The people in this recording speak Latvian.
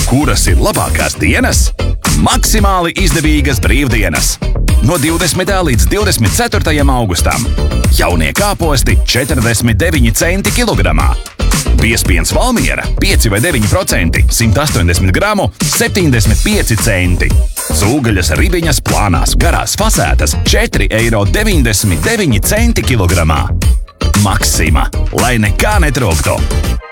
Kuras ir labākās dienas? Maksimāli izdevīgas brīvdienas. No 20. līdz 24. augustam. Jaunie kāposti 49 centi kilogramā. Biezpiens Valmiera 5 vai 9%, 180 gramu, 75 centi. Cūgaļas ribiņas plānās, garās fasētas 4,99 eiro kilogramā. Maksima, lai nekā netrūktu!